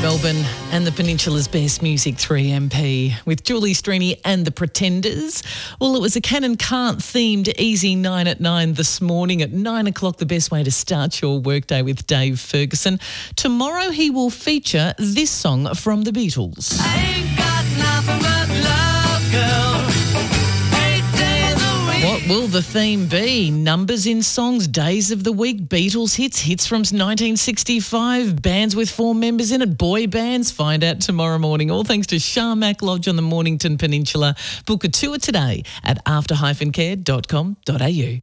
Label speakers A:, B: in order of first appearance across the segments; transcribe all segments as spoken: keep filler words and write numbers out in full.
A: Melbourne and the Peninsula's best music, three M P, with Julie Strini and the Pretenders. Well, it was a Can and Can't themed Easy nine at nine this morning at nine o'clock, the best way to start your workday with Dave Ferguson. Tomorrow he will feature this song from the Beatles.
B: I ain't got nothing but love, girl.
A: What will the theme be? Numbers in songs, days of the week, Beatles hits, hits from nineteen sixty-five, bands with four members in it, boy bands. Find out tomorrow morning. All thanks to Sharmac Lodge on the Mornington Peninsula. Book a tour today at after dash care dot com dot a u.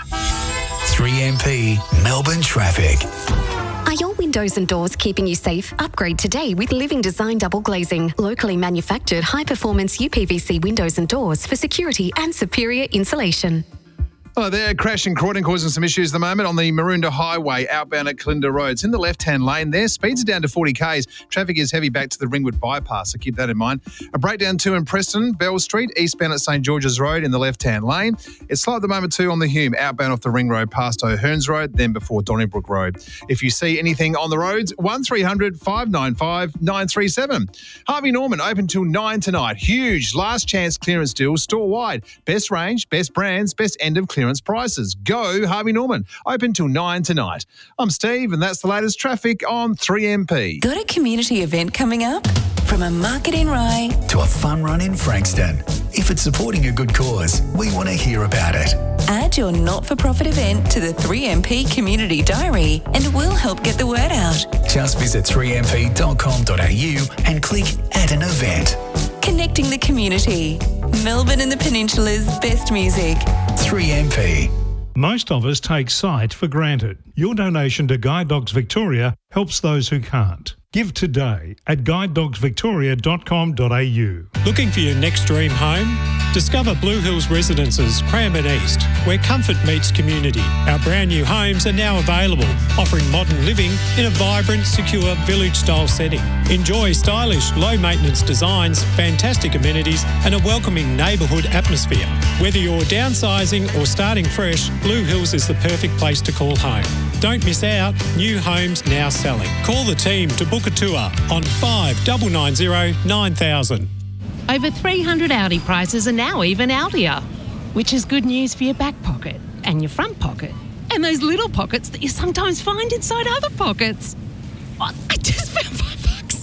C: three M P Melbourne traffic.
D: Are your windows and doors keeping you safe? Upgrade today with Living Design Double Glazing. Locally manufactured high-performance U P V C windows and doors for security and superior insulation.
E: Hello there. Crash in Croydon causing some issues at the moment on the Maroondah Highway outbound at Calinda Road. It's in the left-hand lane there. Speeds are down to forty k's. Traffic is heavy back to the Ringwood bypass, so keep that in mind. A breakdown too in Preston, Bell Street, eastbound at St George's Road in the left-hand lane. It's slow at the moment too on the Hume, outbound off the Ring Road past O'Hearns Road, then before Donnybrook Road. If you see anything on the roads, one three hundred five nine five nine three seven. Harvey Norman open till nine tonight. Huge last chance clearance deal store-wide. Best range, best brands, best end of clearance prices. Go Harvey Norman. Open till nine tonight. I'm Steve and that's the latest traffic on three M P.
F: Got a community event coming up? From a market in Rye
C: to a fun run in Frankston. If it's supporting a good cause, we want to hear about it.
F: Add your not-for-profit event to the three M P Community Diary and we'll help get the word out.
C: Just visit three m p dot com dot a u and click Add an Event.
F: Connecting the community. Melbourne and the Peninsula's best music.
C: three M P.
G: Most of us take sight for granted. Your donation to Guide Dogs Victoria helps those who can't. Give today at guide dogs victoria dot com dot a u.
H: Looking for your next dream home? Discover Blue Hills Residences, Cranbourne East, where comfort meets community. Our brand new homes are now available, offering modern living in a vibrant, secure, village-style setting. Enjoy stylish, low-maintenance designs, fantastic amenities and a welcoming neighbourhood atmosphere. Whether you're downsizing or starting fresh, Blue Hills is the perfect place to call home. Don't miss out. New homes now selling. Call the team to book a tour on five nine nine zero nine thousand.
I: Over three hundred Audi prices are now even Audier, which is good news for your back pocket and your front pocket and those little pockets that you sometimes find inside other pockets. Oh, I just found five bucks.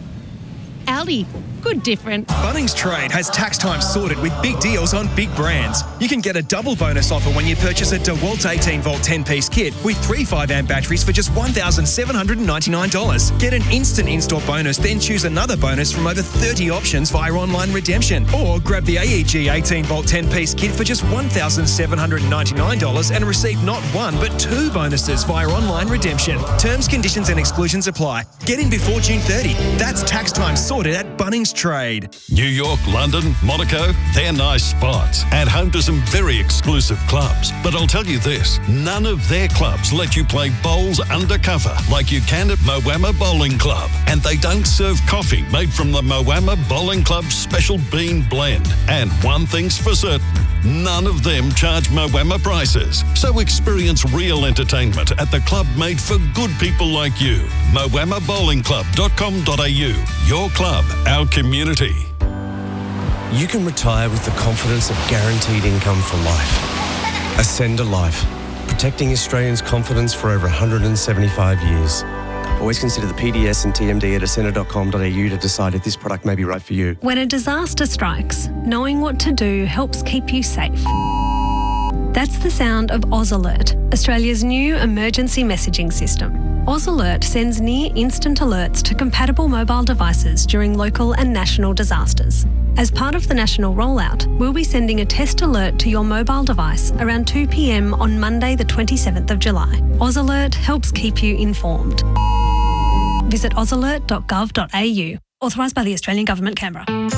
I: Audi. Good different.
J: Bunnings Trade has tax time sorted with big deals on big brands. You can get a double bonus offer when you purchase a DeWalt eighteen volt ten-piece kit with three five amp batteries for just one thousand seven hundred ninety-nine dollars. Get an instant in-store bonus, then choose another bonus from over thirty options via online redemption. Or grab the A E G eighteen volt ten-piece kit for just one thousand seven hundred ninety-nine dollars and receive not one but two bonuses via online redemption. Terms, conditions and exclusions apply. Get in before June thirtieth. That's tax time sorted at Bunnings Trade.
K: New York, London, Monaco, they're nice spots and home to some very exclusive clubs. But I'll tell you this, none of their clubs let you play bowls undercover like you can at Moama Bowling Club. And they don't serve coffee made from the Moama Bowling Club's special bean blend. And one thing's for certain, none of them charge Moama prices. So experience real entertainment at the club made for good people like you. moama bowling club dot com dot a u. Your club, our community.
L: You can retire with the confidence of guaranteed income for life. Ascend a Life, protecting Australians' confidence for over one hundred seventy-five years. Always consider the P D S and T M D at ascender dot com dot a u to decide if this product may be right for you.
M: When a disaster strikes, knowing what to do helps keep you safe. That's the sound of Oz Alert, Australia's new emergency messaging system. Oz Alert sends near-instant alerts to compatible mobile devices during local and national disasters. As part of the national rollout, we'll be sending a test alert to your mobile device around two p m on Monday the twenty-seventh of July. Oz Alert helps keep you informed. Visit oz alert dot gov dot a u. Authorised by the Australian Government, Canberra.